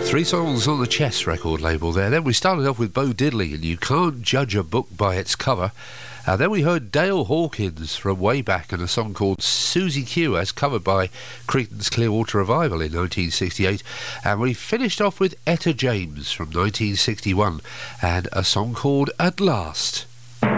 Three songs on the Chess record label there. Then we started off with Bo Diddley and You Can't Judge a Book by Its Cover. Then we heard Dale Hawkins from way back and a song called Susie Q, as covered by Creedence Clearwater Revival in 1968. And we finished off with Etta James from 1961 and a song called At Last.